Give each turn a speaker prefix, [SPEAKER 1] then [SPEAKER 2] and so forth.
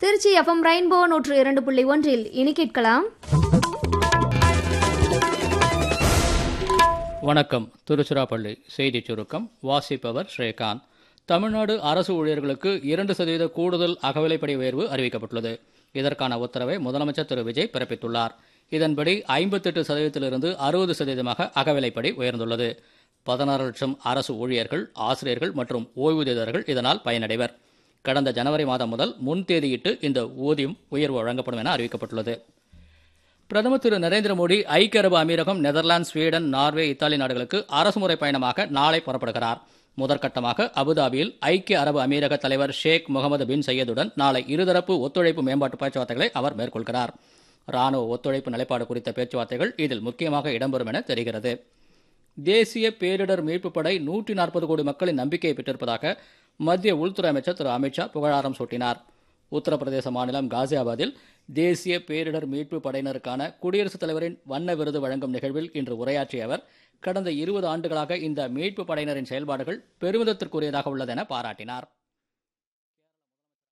[SPEAKER 1] Trichy FM rainbow 102.1 இனி கேட்கலாம்.
[SPEAKER 2] வணக்கம். திருச்சிராப்பள்ளி செய்திச் சுருக்கம் வாசிப்பவர் ஸ்ரீகாந்த். தமிழ்நாடு அரசு ஊழியர்களுக்கு 2% கூடுதல் அகவிலைப்படி உயர்வு அறிவிக்கப்பட்டுள்ளது. இதற்கான உத்தரவை முதலமைச்சர் திரு விஜய் பிறப்பித்துள்ளார். இதன்படி 58%லிருந்து 60%மாக அகவிலைப்படி உயர்ந்துள்ளது. 16 லட்சம் அரசு ஊழியர்கள், ஆசிரியர்கள் மற்றும் ஓய்வூதியதாரர்கள் இதனால் பயனடைவர். கடந்த ஜனவரி மாதம் முதல் முன்தேதியிட்டு இந்த ஊதியம் உயர்வு வழங்கப்படும் என அறிவிக்கப்பட்டுள்ளது. பிரதமர் திரு நரேந்திர மோடி ஐக்கிய அரபு அமீரகம், நெதர்லாந்து, ஸ்வீடன், நார்வே, இத்தாலி நாடுகளுக்கு அரசுமுறை பயணமாக நாளை புறப்படுகிறார். முதற்கட்டமாக அபுதாபியில் ஐக்கிய அரபு அமீரக தலைவர் ஷேக் முகமது பின் சையதுடன் நாளை இருதரப்பு ஒத்துழைப்பு மேம்பாட்டு பேச்சுவார்த்தைகளை அவர் மேற்கொள்கிறார். ராணுவ ஒத்துழைப்பு நிலைப்பாடு குறித்த பேச்சுவார்த்தைகள் இதில் முக்கியமாக இடம்பெறும் என தெரிகிறது. தேசிய பேரிடர் மீட்புப் படை 140 கோடி மக்களின் நம்பிக்கையை பெற்றிருப்பதாக மத்திய உள்துறை அமைச்சர் திரு அமித்ஷா புகழாரம் சூட்டினார். உத்தரப்பிரதேச மாநிலம் காசியாபாத்தில் தேசிய பேரிடர் மீட்பு படையினருக்கான குடியரசுத் தலைவரின் வண்ண விருது வழங்கும் நிகழ்வில் இன்று உரையாற்றிய அவர், கடந்த 20 ஆண்டுகளாக இந்த மீட்பு படையினரின் செயல்பாடுகள் பெருமிதத்திற்குரியதாக உள்ளது என பாராட்டினார்.